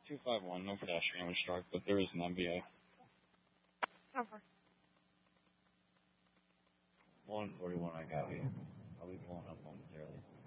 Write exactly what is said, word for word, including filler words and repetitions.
two five one, no pedestrian was struck, but there is an M B A. Over. one forty-one, I got you. I'll be pulling up momentarily.